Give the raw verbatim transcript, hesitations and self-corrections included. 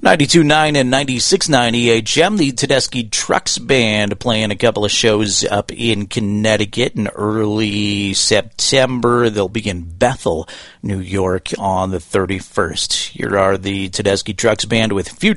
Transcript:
ninety-two point nine and ninety-six point nine E H M, the Tedeschi Trucks Band playing a couple of shows up in Connecticut in early September. They'll be in Bethel, New York on the thirty-first. Here are the Tedeschi Trucks Band with Future